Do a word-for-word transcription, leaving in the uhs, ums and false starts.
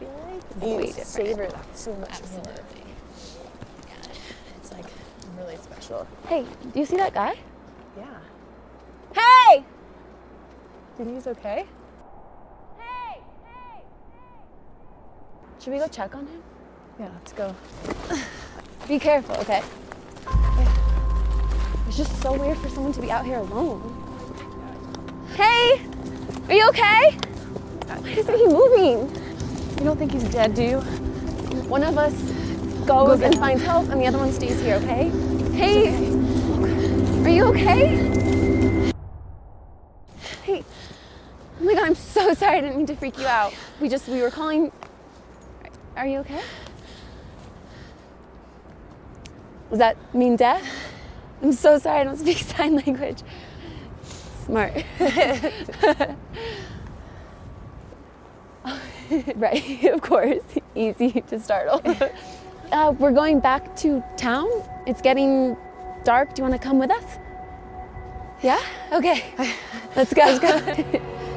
You way different. savor that so much more. Absolutely. Yeah, It's like really special. hey, do you see that guy? Yeah. Hey! Do you think he's okay? Hey! Hey! Should we go check on him? Yeah, let's go. Be careful, okay? It's just so weird for someone to be out here alone. Hey! Are you okay? Why isn't he moving? You don't think he's dead, do you? One of us goes Go and down. finds help, and the other one stays here, okay? Hey! Are you okay? Hey! Oh my god, I'm so sorry. I didn't mean to freak you out. We just, we were calling. Are you okay? Does that mean death? I'm so sorry, I don't speak sign language. Smart. Right, of course. Easy to startle. Uh, we're going back to town. It's getting dark. Do you want to come with us? Yeah? Okay. Let's go. Let's go.